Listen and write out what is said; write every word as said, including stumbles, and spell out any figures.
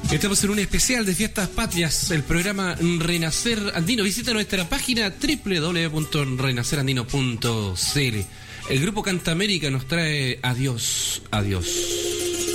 Estamos en un especial de Fiestas Patrias, el programa Renacer Andino. Visita nuestra página doble u doble u doble u punto renacer andino punto c l. El grupo Canta América nos trae Adiós, Adiós.